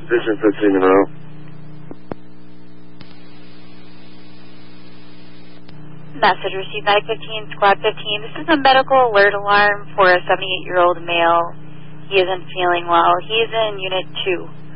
Position 15 in a row. Message received 915, Squad 15. This is a medical alert alarm for a 78-year-old male. He isn't feeling well. He is in Unit 2.